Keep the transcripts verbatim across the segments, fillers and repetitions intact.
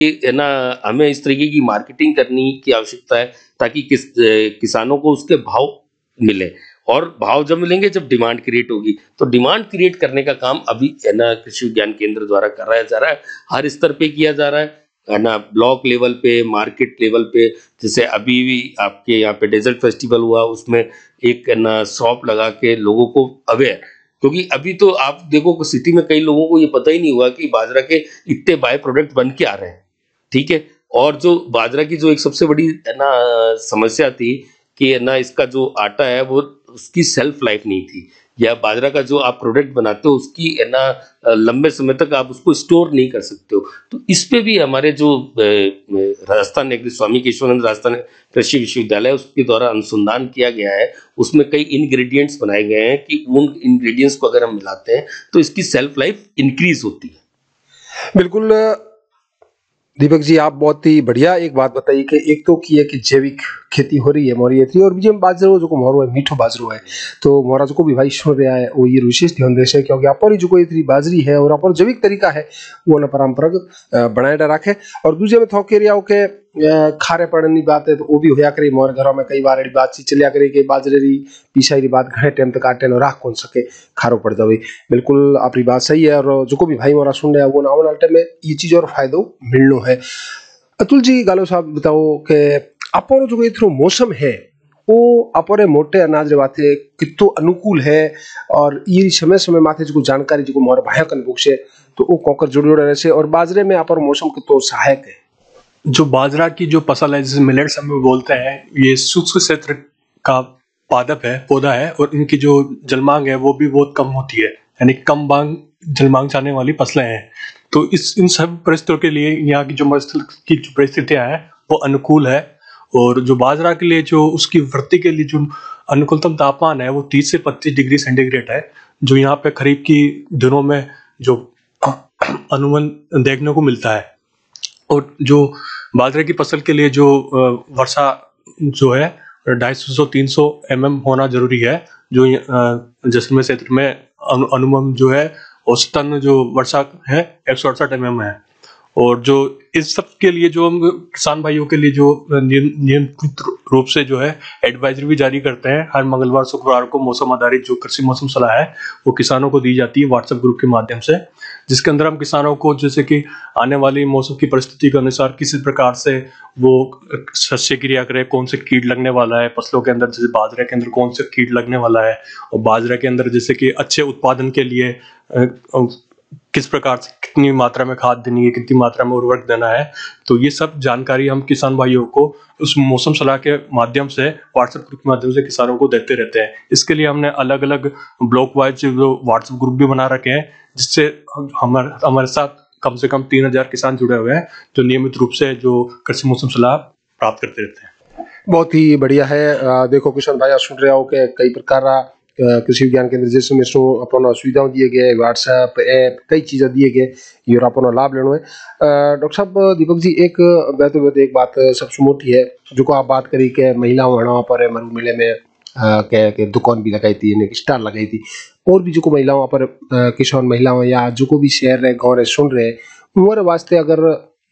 है ना, हमें इस तरीके की मार्केटिंग करनी की आवश्यकता है ताकि किस अ, किसानों को उसके भाव मिले, और भाव जब मिलेंगे जब डिमांड क्रिएट होगी, तो डिमांड क्रिएट करने का काम अभी है ना कृषि विज्ञान केंद्र द्वारा कराया जा रहा है, हर स्तर पे किया जा रहा है है ना, ब्लॉक लेवल पे, मार्केट लेवल पे। जैसे अभी भी आपके यहाँ पे डेजर्ट फेस्टिवल हुआ, उसमें एक है ना शॉप लगा के लोगों को अवेयर, क्योंकि अभी तो आप देखो सिटी में कई लोगों को ये पता ही नहीं हुआ कि बाजरा के इतने बाय प्रोडक्ट बन के आ रहे हैं, ठीक है। और जो बाजरा की जो एक सबसे बड़ी है ना समस्या थी कि है ना इसका जो आटा है वो उसकी सेल्फ लाइफ नहीं थी, या बाजरा का जो आप प्रोडक्ट बनाते हो उसकी है ना अ, लंबे समय तक आप उसको स्टोर नहीं कर सकते हो। तो इस पे भी हमारे जो अ, अ, राजस्थान एग्री स्वामी केशवानंद राजस्थान कृषि विश्वविद्यालय उसके द्वारा अनुसंधान किया गया है, उसमें कई इंग्रेडिएंट्स बनाए गए हैं कि उन इंग्रेडिएंट्स को अगर हम मिलाते हैं तो इसकी सेल्फ लाइफ इंक्रीज होती है। बिल्कुल दीपक जी, आप बहुत ही बढ़िया एक बात बताई कि एक तो की है कि जैविक खेती हो रही है मोरी एथरी, और बीजे में बाजरो जो मोरो है मीठो बाजरो है, तो मोरा जो भी भाई सुन रहा है वो ये विशेष ध्यान दे से, क्योंकि आप जो इतनी बाजरी है और आप जैविक तरीका है वो ना परंपरागत बनाए रखे। और दूसरे में थोके रिया के खारे पड़ने की बात है तो वो भी होया करे, मोर घरों में कई बार एडी बात सी चलिया करे कि बाजरे री पिसाई री बात घणे टाइम तक आटे राख कौन सके, खारो पड़ जावे। बिल्कुल आपकी बात सही है, और जो भी भाई मोरा सुन रहा है वो आने वाले टाइम में ये चीज और फायदो मिलनो है। अतुल जी गालो साहब बताओ कि आपरो जो इथरो मौसम है वो अपरे मोटे अनाज रे वाथे कितो अनुकूल है, और ये समय समय माथे जो जानकारी जो मोर भाया कन बुकसे तो वो कोकर जुड़ो रहे से, और बाजरे में अपर मौसम कितो सहायक है। जो बाजरा की जो फसल है जिसे मिलेट्स हम बोलते हैं, ये शुष्क क्षेत्र का पादप है, पौधा है, और इनकी जो जलमांग है वो भी बहुत कम होती है, यानी कम मांग जलमांग चाहने वाली फसलें हैं। तो इस इन सब परिस्थितियों के लिए यहाँ की जो मौसम की जो परिस्थितियां हैं वो अनुकूल है। और जो बाजरा के लिए जो उसकी वृद्धि के लिए जो अनुकूलतम तापमान है वो तीस से पच्चीस डिग्री सेंटीग्रेड है, जो यहाँ पे खरीफ की दिनों में जो अनुमान देखने को मिलता है। और जो बाजरे की फसल के लिए जो वर्षा जो है ढाई सौ से तीन सौ एम एम होना जरूरी है, जो जैसलमेर क्षेत्र में अनुमान जो है औसतन जो वर्षा है एक सौ अड़सठ एम एम है। और जो इस सब के लिए जो हम किसान भाइयों के लिए जो नियमित रूप से जो है एडवाइजरी भी जारी करते हैं, हर मंगलवार शुक्रवार को मौसम आधारित जो कृषि मौसम सलाह है वो किसानों को दी जाती है व्हाट्सएप ग्रुप के माध्यम से, जिसके अंदर हम किसानों को जैसे कि आने वाली मौसम की परिस्थिति के अनुसार किसी प्रकार से वो शस्य क्रिया करे, कौन से कीट लगने वाला है फसलों के अंदर, जैसे बाजरे के अंदर कौन से कीट लगने वाला है, और बाजरे के अंदर जैसे कि अच्छे उत्पादन के लिए किस प्रकार से कितनी मात्रा में खाद देनी है, कितनी मात्रा में उर्वरक देना है। तो ये सब जानकारी हम किसान भाइयों को उस मौसम सलाह के माध्यम से व्हाट्सएप ग्रुप के माध्यम से किसानों को देते रहते हैं। इसके लिए हमने अलग अलग ब्लॉक वाइज जो व्हाट्सएप ग्रुप भी बना रखे हैं, जिससे हमारे हमारे साथ कम से कम तीन हजार किसान जुड़े हुए हैं जो नियमित रूप से जो कृषि मौसम सलाह प्राप्त करते रहते हैं। बहुत ही बढ़िया है। देखो किसान भाई सुन रहे हो कि कई प्रकार कृषि विज्ञान केंद्र जैसे में अपन सुविधाओं दिए गए, व्हाट्सएप ऐप कई चीजें दिए गए, ये अपन लाभ लेना है। डॉक्टर साहब दीपक जी, एक बैठे बैठे एक बात सबसे मोटी है जो को आप बात करी कि महिलाओं वहाँ पर मरु मेले में के, के दुकान भी लगाई थी, स्टाल लगाई थी, और भी जो को महिलाओं पर किसान महिलाओं या जो को भी शहर रहे गाँव रहे सुन रहे उम्र वास्ते अगर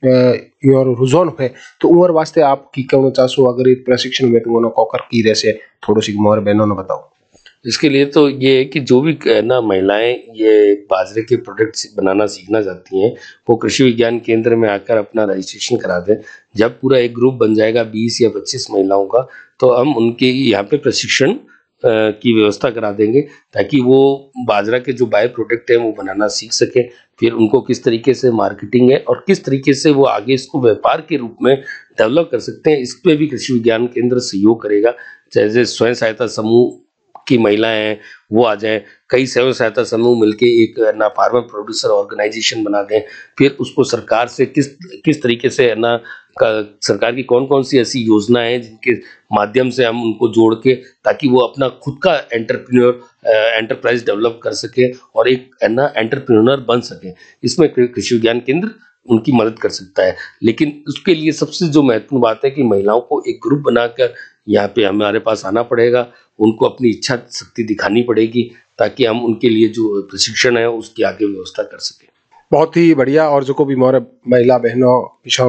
योर रुझान है तो उम्र वास्ते आप की कहना चाहो अगर प्रशिक्षण में तुम कौकर की रहे से थोड़ी सी मोर बहनों ने बताओ। इसके लिए तो ये है कि जो भी ना महिलाएं ये बाजरे के प्रोडक्ट्स बनाना सीखना चाहती हैं वो कृषि विज्ञान केंद्र में आकर अपना रजिस्ट्रेशन करा दें। जब पूरा एक ग्रुप बन जाएगा बीस या पच्चीस महिलाओं का, तो हम उनके यहाँ पे प्रशिक्षण की व्यवस्था करा देंगे ताकि वो बाजरा के जो बाय प्रोडक्ट है वो बनाना सीख सकें। फिर उनको किस तरीके से मार्केटिंग है और किस तरीके से वो आगे इसको व्यापार के रूप में डेवलप कर सकते हैं, इस पर भी कृषि विज्ञान केंद्र सहयोग करेगा। जैसे स्वयं सहायता समूह की महिलाएं हैं वो आ जाएं, कई स्वयं सहायता समूह मिलके एक ना फार्मर प्रोड्यूसर ऑर्गेनाइजेशन बना दें। फिर उसको सरकार से किस किस तरीके से है ना सरकार की कौन कौन सी ऐसी योजनाएं हैं जिनके माध्यम से हम उनको जोड़ के ताकि वो अपना खुद का एंटरप्रेन्योर एंटरप्राइज डेवलप कर सके और एक है ना एंटरप्रेन्योर बन सके। इसमें कृषि विज्ञान केंद्र उनकी मदद कर सकता है। लेकिन उसके लिए सबसे जो महत्वपूर्ण बात है कि महिलाओं को एक ग्रुप बनाकर यहाँ पे हमारे पास आना पड़ेगा, उनको अपनी इच्छा शक्ति दिखानी पड़ेगी ताकि हम उनके लिए जो प्रशिक्षण है उसकी आगे व्यवस्था कर सकें। बहुत ही बढ़िया और जो को भी मोर महिला बहनों